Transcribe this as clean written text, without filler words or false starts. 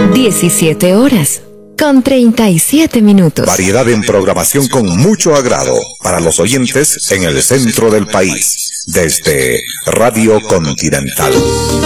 17 horas, con 37 minutos. Variedad en programación con mucho agrado para los oyentes en el centro del país, desde Radio Continental.